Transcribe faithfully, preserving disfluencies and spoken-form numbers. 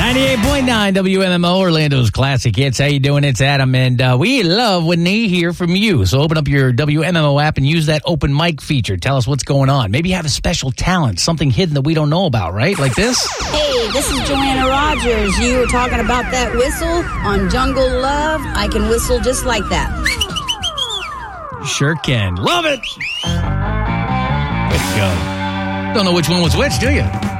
ninety-eight point nine W M M O, Orlando's classic hits. How you doing? It's Adam, and uh, we love when they hear from you. So open up your W M M O app and use that open mic feature. Tell us what's going on. Maybe you have a special talent, something hidden that we don't know about, right? Like this? Hey, this is Joanna Rogers. You were talking about that whistle on Jungle Love. I can whistle just like that. Sure can. Love it. Way to go. Don't know which one was which, do you?